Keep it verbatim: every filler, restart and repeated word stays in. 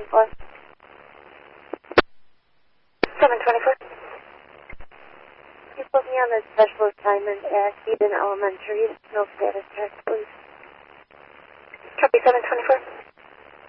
twenty-four. seven twenty-four. Can you put me on the special assignment at Eden Elementary? No status check, please. Copy seven twenty-four.